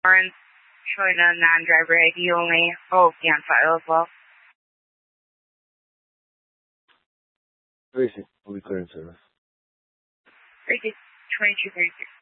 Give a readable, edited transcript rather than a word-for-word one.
warrants showing a non-driver ID only. Oh, be on file as well. Tracy, will be clear in service. Tracy, 2236.